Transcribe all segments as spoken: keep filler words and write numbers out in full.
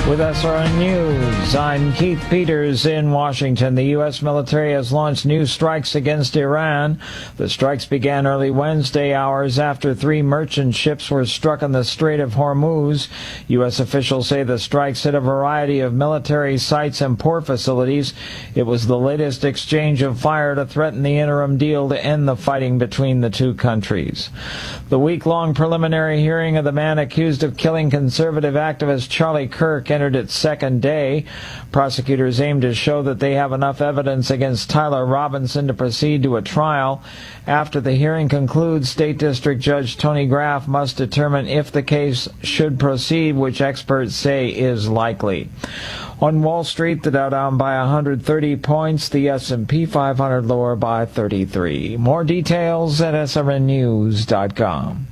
With S R N News, I'm Keith Peters in Washington. The U S military has launched new strikes against Iran. The strikes began early Wednesday, hours after three merchant ships were struck in the Strait of Hormuz. U S officials say the strikes hit a variety of military sites and port facilities. It was the latest exchange of fire to threaten the interim deal to end the fighting between the two countries. The week-long preliminary hearing of the man accused of killing conservative activist Charlie Kirk entered its second day. Prosecutors aim to show that they have enough evidence against Tyler Robinson to proceed to a trial. After the hearing concludes, State District Judge Tony Graff must determine if the case should proceed, which experts say is likely. On Wall Street, the Dow down by one hundred thirty points, the S and P five hundred lower by thirty-three. More details at S R N news dot com.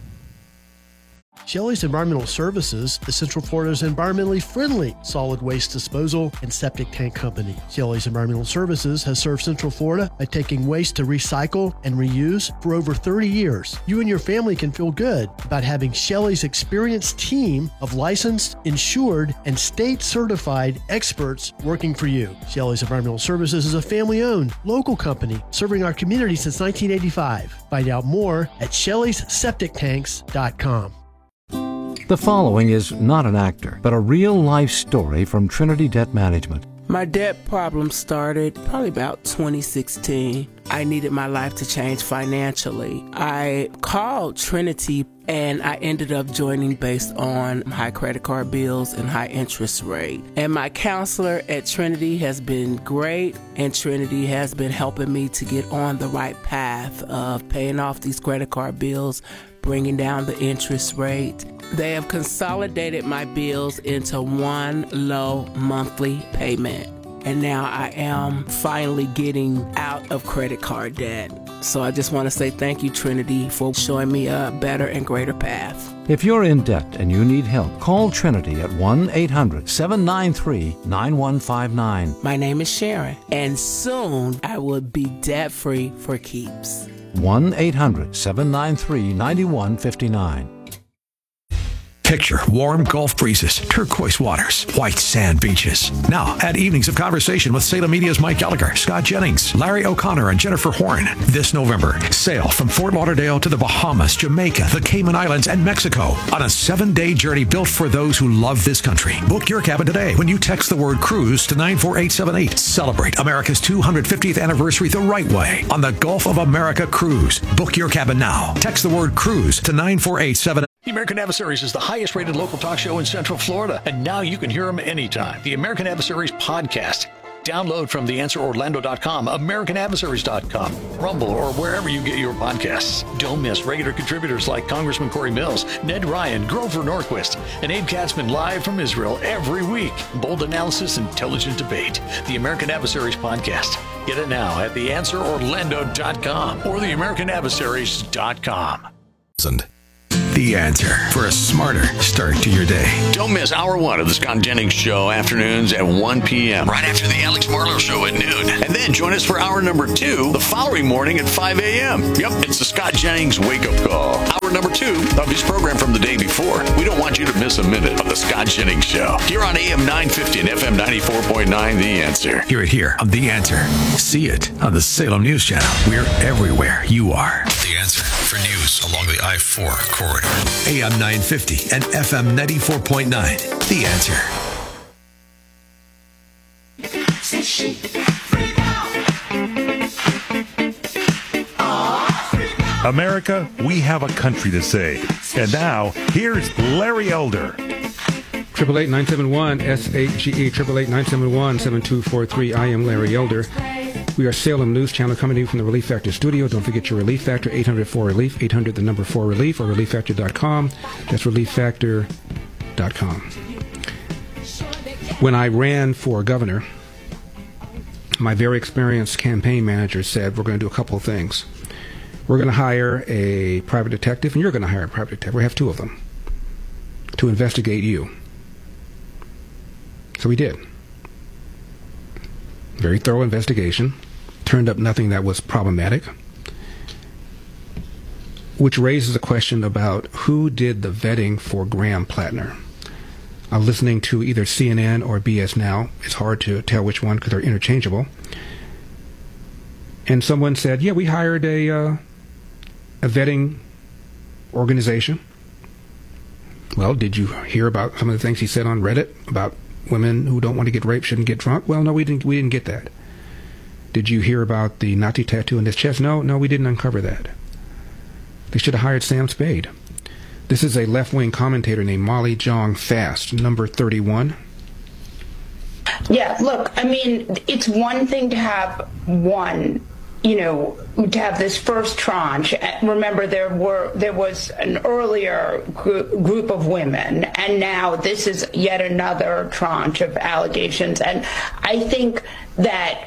Shelley's Environmental Services is Central Florida's environmentally friendly solid waste disposal and septic tank company. Shelley's Environmental Services has served Central Florida by taking waste to recycle and reuse for over thirty years. You and your family can feel good about having Shelley's experienced team of licensed, insured, and state-certified experts working for you. Shelley's Environmental Services is a family-owned, local company serving our community since nineteen eighty-five. Find out more at shelleys septic tanks dot com. The following is not an actor, but a real-life story from Trinity Debt Management. My debt problem started probably about twenty sixteen. I needed my life to change financially. I called Trinity and I ended up joining based on high credit card bills and high interest rate. And my counselor at Trinity has been great, and Trinity has been helping me to get on the right path of paying off these credit card bills, bringing down the interest rate. They have consolidated my bills into one low monthly payment. And now I am finally getting out of credit card debt. So I just want to say thank you, Trinity, for showing me a better and greater path. If you're in debt and you need help, call Trinity at one eight hundred seven nine three nine one five nine. My name is Sharon, and soon I will be debt-free for keeps. one eight hundred seven nine three nine one five nine. Picture warm Gulf breezes, turquoise waters, white sand beaches. Now, add evenings of conversation with Salem Media's Mike Gallagher, Scott Jennings, Larry O'Connor, and Jennifer Horn. This November, sail from Fort Lauderdale to the Bahamas, Jamaica, the Cayman Islands, and Mexico on a seven-day journey built for those who love this country. Book your cabin today when you text the word cruise to nine four eight seven eight. Celebrate America's two hundred fiftieth anniversary the right way on the Gulf of America Cruise. Book your cabin now. Text the word cruise to nine four eight seven eight. The American Adversaries is the highest rated local talk show in Central Florida, and now you can hear them anytime. The American Adversaries podcast. Download from the answer orlando dot com, american adversaries dot com, Rumble, or wherever you get your podcasts. Don't miss regular contributors like Congressman Corey Mills, Ned Ryan, Grover Norquist, and Abe Katzman live from Israel every week. Bold analysis, intelligent debate. The American Adversaries podcast. Get it now at the answer orlando dot com or the american adversaries dot com. The Answer for a smarter start to your day. Don't miss hour one of the Scott Jennings Show, afternoons at one p.m. right after the Alex Marlowe Show at noon. And then join us for hour number two the following morning at five a.m. Yep, it's the Scott Jennings Wake Up Call. Hour number two of his program from the day before. We don't want you to miss a minute of the Scott Jennings Show. Here on A M nine fifty and F M ninety-four point nine, The Answer. Hear it here on The Answer. See it on the Salem News Channel. We're everywhere you are. The Answer for news along the I four corridor. A M nine fifty and F M ninety-four point nine. The Answer. America, we have a country to save. And now, here's Larry Elder. Triple eight nine seven one S H G E, triple eight nine seven one seven two four three. I am Larry Elder. We are Salem News Channel coming to you from the Relief Factor studio. Don't forget your Relief Factor, eight hundred four relief, eight hundred the number four relief, or relief factor dot com. That's relief factor dot com. When I ran for governor, my very experienced campaign manager said, we're going to do a couple of things. We're going to hire a private detective, and you're going to hire a private detective. We have two of them to investigate you. So we did. Very thorough investigation. Turned up nothing that was problematic, which raises a question about who did the vetting for Graham Plattner. uh, listening to either C N N or B S Now. It's hard to tell which one because they're interchangeable. And someone said, yeah, we hired a, uh, a vetting organization. Well, did you hear about some of the things he said on Reddit about women who don't want to get raped shouldn't get drunk? Well, no, we didn't. We didn't get that. Did you hear about the Nazi tattoo in his chest? No, no, we didn't uncover that. They should have hired Sam Spade. This is a left-wing commentator named Molly Jong Fast, number thirty-one. Yeah, look, I mean, it's one thing to have one, you know, to have this first tranche. Remember, there were there was an earlier gr- group of women, and now this is yet another tranche of allegations. And I think that,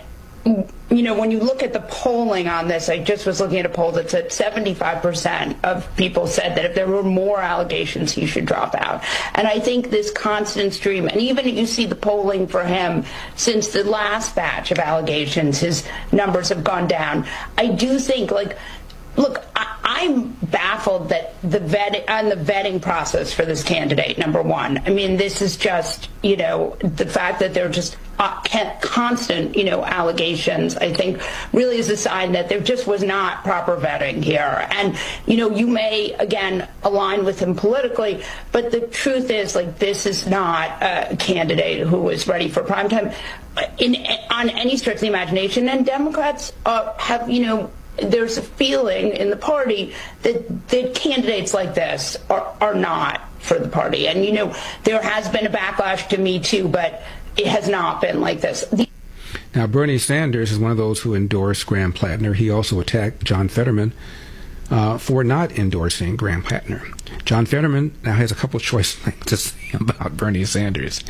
you know, when you look at the polling on this, I just was looking at a poll that said seventy-five percent of people said that if there were more allegations, he should drop out. And I think this constant stream, and even you see the polling for him since the last batch of allegations, his numbers have gone down. I do think, like, look, I, I'm baffled that the vet on the vetting process for this candidate, number one. I mean, this is just, you know, the fact that they're just uh, constant, you know, allegations, I think really is a sign that there just was not proper vetting here. And, you know, you may, again, align with him politically, but the truth is, like, this is not a candidate who is ready for prime time in, on any stretch of the imagination. And Democrats uh, have, you know, there's a feeling in the party that, that candidates like this are, are not for the party. And, you know, there has been a backlash to Me Too, but it has not been like this. The- now, Bernie Sanders is one of those who endorsed Graham Plattner. He also attacked John Fetterman uh, for not endorsing Graham Plattner. John Fetterman now has a couple of choice things to say about Bernie Sanders.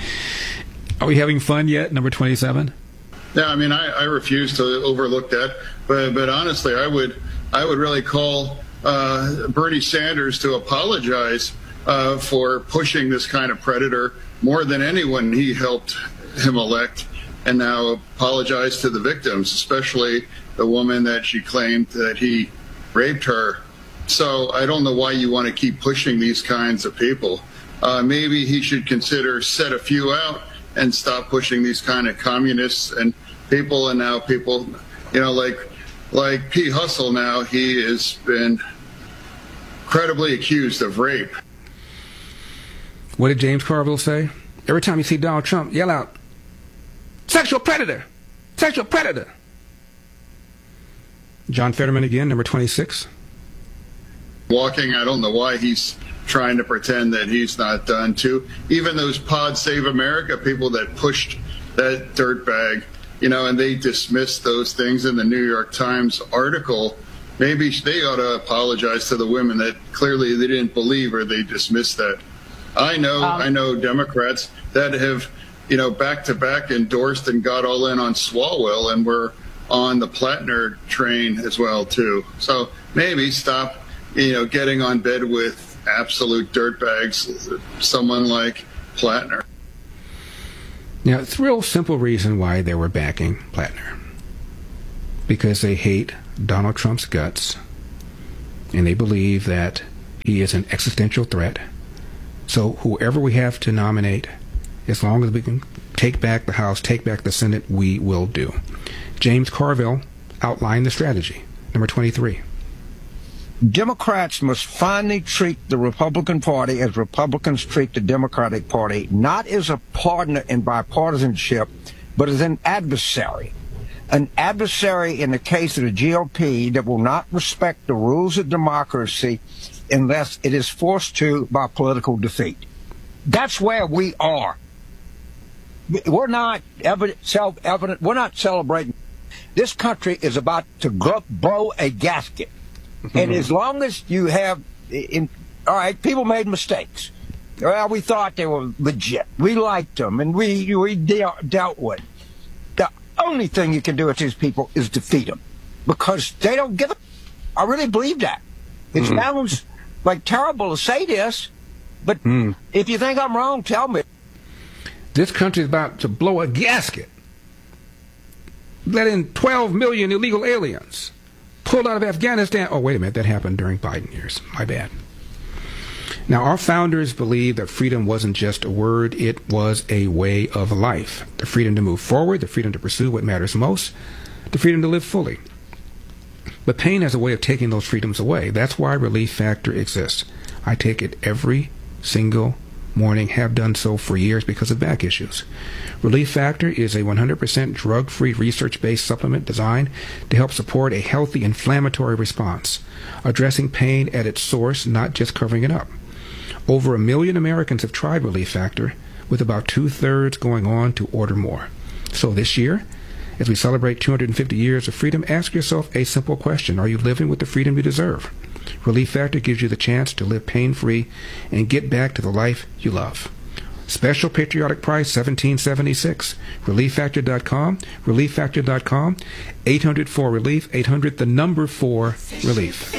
Are we having fun yet, number twenty-seven? Yeah, I mean, I, I refuse to overlook that, but but honestly, I would I would really call uh, Bernie Sanders to apologize uh, for pushing this kind of predator more than anyone he helped him elect, and now apologize to the victims, especially the woman that she claimed that he raped her. So I don't know why you want to keep pushing these kinds of people. Uh, maybe he should consider set a few out and stop pushing these kind of communists and people. And now people, you know, like like P. Hustle now, he has been credibly accused of rape. What did James Carville say? Every time you see Donald Trump, yell out, sexual predator, sexual predator. John Fetterman again, number twenty-six. Walking, I don't know why he's trying to pretend that he's not done too. Even those Pod Save America people that pushed that dirtbag, you know, and they dismissed those things in the New York Times article. Maybe they ought to apologize to the women that clearly they didn't believe or they dismissed that. I know, um, I know Democrats that have, you know, back to back endorsed and got all in on Swalwell and were on the Plattner train as well too. So maybe stop, you know, getting on bed with absolute dirtbags, someone like Plattner. Now, it's a real simple reason why they were backing Plattner. Because they hate Donald Trump's guts, and they believe that he is an existential threat. So whoever we have to nominate, as long as we can take back the House, take back the Senate, we will do. James Carville outlined the strategy. Number twenty-three. Democrats must finally treat the Republican Party as Republicans treat the Democratic Party, not as a partner in bipartisanship, but as an adversary. An adversary in the case of the G O P that will not respect the rules of democracy unless it is forced to by political defeat. That's where we are. We're not evident, self-evident. We're not celebrating. This country is about to blow a gasket. Mm-hmm. And as long as you have, in, all right, people made mistakes. Well, we thought they were legit. We liked them, and we we de- dealt with. The only thing you can do with these people is defeat them, because they don't give a. I really believe that. It mm-hmm. sounds like terrible to say this, but mm. if you think I'm wrong, tell me. This country is about to blow a gasket. Let in twelve million illegal aliens. Pulled out of Afghanistan. Oh, wait a minute. That happened during Biden years. My bad. Now, our founders believed that freedom wasn't just a word, it was a way of life. The freedom to move forward, the freedom to pursue what matters most, the freedom to live fully. But pain has a way of taking those freedoms away. That's why Relief Factor exists. I take it every single morning, have done so for years because of back issues. Relief Factor is a one hundred percent drug-free, research-based supplement designed to help support a healthy inflammatory response, addressing pain at its source, not just covering it up. Over a million Americans have tried Relief Factor, with about two-thirds going on to order more. So this year, as we celebrate two hundred fifty years of freedom, ask yourself a simple question. Are you living with the freedom you deserve? Relief Factor gives you the chance to live pain-free and get back to the life you love. Special patriotic price, seventeen seventy-six. relief factor dot com, relief factor dot com, eight hundred four relief, eight hundred the number four relief.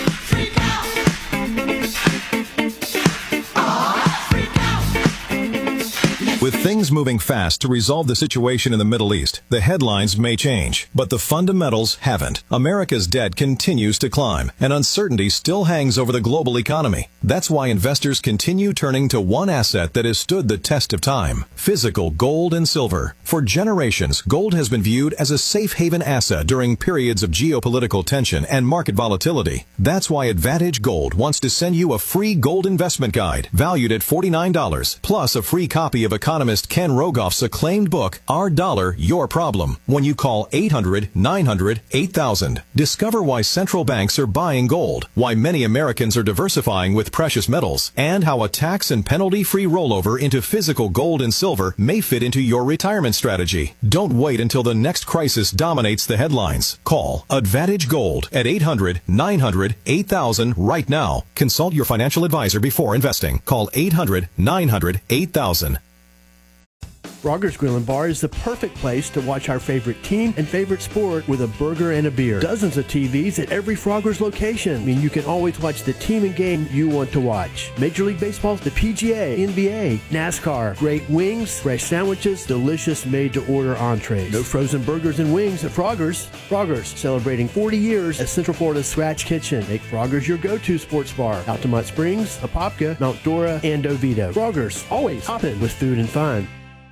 With things moving fast to resolve the situation in the Middle East, the headlines may change, but the fundamentals haven't. America's debt continues to climb, and uncertainty still hangs over the global economy. That's why investors continue turning to one asset that has stood the test of time: physical gold and silver. For generations, gold has been viewed as a safe haven asset during periods of geopolitical tension and market volatility. That's why Advantage Gold wants to send you a free gold investment guide valued at forty-nine dollars, plus a free copy of economist Ken Rogoff's acclaimed book, Our Dollar, Your Problem, when you call eight hundred nine hundred eight thousand. Discover why central banks are buying gold, why many Americans are diversifying with precious metals, and how a tax and penalty-free rollover into physical gold and silver may fit into your retirement strategy. Don't wait until the next crisis dominates the headlines. Call Advantage Gold at eight hundred nine hundred eight thousand right now. Consult your financial advisor before investing. Call eight hundred nine hundred eight thousand. Frogger's Grill and Bar is the perfect place to watch our favorite team and favorite sport with a burger and a beer. Dozens of T Vs at every Frogger's location. I mean, you can always watch the team and game you want to watch. Major League Baseball, the P G A, N B A, NASCAR, great wings, fresh sandwiches, delicious made-to-order entrees. No frozen burgers and wings at Frogger's. Frogger's, celebrating forty years as Central Florida's Scratch Kitchen. Make Frogger's your go-to sports bar. Altamont Springs, Apopka, Mount Dora, and Oviedo. Frogger's, always hopping with food and fun.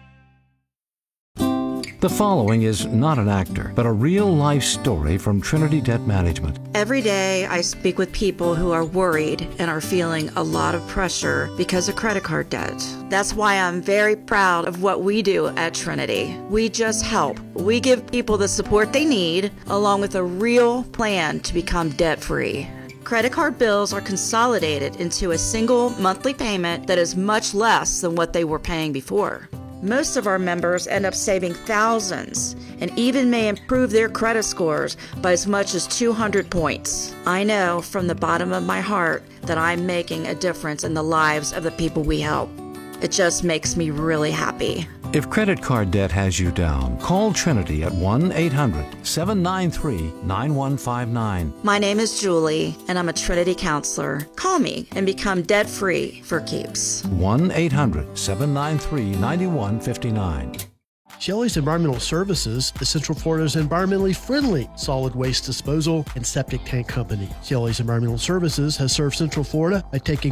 The following is not an actor, but a real-life story from Trinity Debt Management. Every day I speak with people who are worried and are feeling a lot of pressure because of credit card debt. That's why I'm very proud of what we do at Trinity. We just help. We give people the support they need, along with a real plan to become debt-free. Credit card bills are consolidated into a single monthly payment that is much less than what they were paying before. Most of our members end up saving thousands and even may improve their credit scores by as much as two hundred points. I know from the bottom of my heart that I'm making a difference in the lives of the people we help. It just makes me really happy. If credit card debt has you down, call Trinity at one eight hundred seven nine three nine one five nine. My name is Julie, and I'm a Trinity counselor. Call me and become debt-free for keeps. one eight hundred seven nine three nine one five nine. Shelley's Environmental Services is Central Florida's environmentally friendly solid waste disposal and septic tank company. Shelley's Environmental Services has served Central Florida by taking